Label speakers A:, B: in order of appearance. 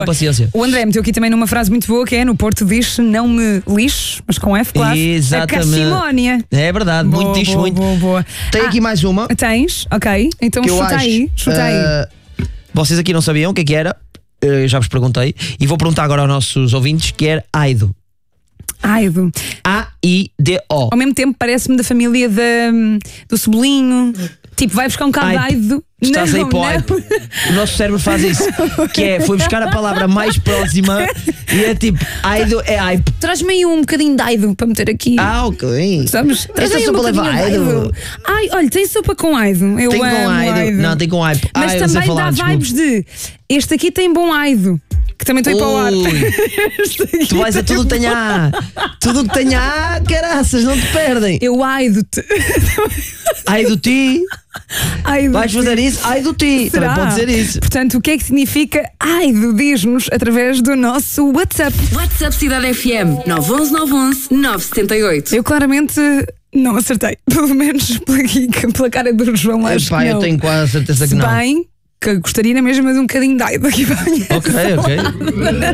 A: Paciência.
B: O André meteu aqui também numa frase muito boa que é: no Porto diz não me lixes, mas com F, claro.
A: Exatamente.
B: A cacimónia.
A: É verdade,
B: Boa,
A: muito diz,
B: boa,
A: muito.
B: boa.
C: Tem aqui mais uma.
B: Tens? Ok. Então
C: Que eu
B: chuta
C: acho,
B: aí. Chuta aí.
A: Vocês aqui não sabiam o que é que era, eu já vos perguntei, e vou perguntar agora aos nossos ouvintes, que era aido.
B: Aido.
A: A-I-D-O.
B: Ao mesmo tempo parece-me da família do Cebolinho. Tipo, vai buscar um bocado de aido.
A: Estás aí para o
B: não.
A: aido. O nosso cérebro faz isso. Que é, foi buscar a palavra mais próxima e é tipo, aido é aipo.
B: Traz-me aí um bocadinho de aido para meter aqui.
C: Ok.
B: Sabes? Traz
C: Esta
B: aí
C: sopa leva
B: bocadinho de
C: aido.
B: Ai, olha, tem sopa com aido. Eu
A: Tem
B: amo
A: com aido. Não, tem com aipo.
B: Mas
A: Eu não sei
B: também
A: falar,
B: dá
A: desculpe.
B: vibes de este aqui tem bom aido. Que também estou a ir para o ar.
A: Ui.
B: Este aqui
A: Tu vais a tudo que
B: tem
A: tenha A. Tudo que tenha A, caraças, não te perdem.
B: Eu aido-te.
A: Ai do ti.
B: Aido-te.
A: Vais fazer isso? Ai do ti.
B: Será?
A: Também pode dizer isso.
B: Portanto, o que é que significa aido? Diz-nos através do nosso WhatsApp.
D: WhatsApp Cidade FM 911 911 978.
B: Eu claramente não acertei. Pelo menos pela cara do João, acho
C: Epá,
B: que
C: eu
B: não.
C: tenho quase a certeza que
B: Se
C: não.
B: bem que gostaria na mesma de um bocadinho de aido aqui para a minha
A: Ok, ok.